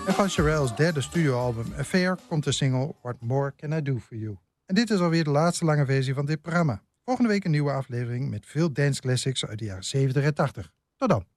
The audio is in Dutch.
En van Cheryl's derde studioalbum Affair komt de single What More Can I Do For You. En dit is alweer de laatste lange versie van dit programma. Volgende week een nieuwe aflevering met veel dance classics uit de jaren 70 en 80. Tot dan.